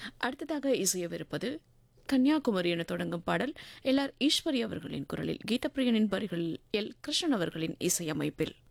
அடுத்ததாக இசையவிருப்பது கன்னியாகுமரி என தொடங்கும் பாடல் எல் ஆர் ஈஸ்வரி அவர்களின் குரலில் கீதப்பிரியனின் வரிகளில் எல் கிருஷ்ணன் அவர்களின் இசையமைப்பில்.